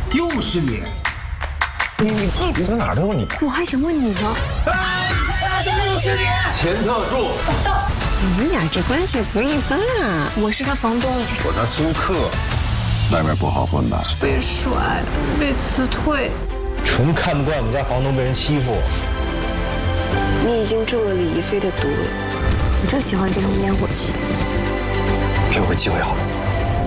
又是你！ 你在哪儿都有你。 我还想问你呢。 怎么又是你？钱特助， 你们俩这关系不一般啊！我是他房东， 我这租客，外面不好混吧？ 被甩，被辞退， 纯看不惯我们家房东被人欺负。 你已经中了李一飞的毒了，我就喜欢这种烟火气。 给我个机会好了。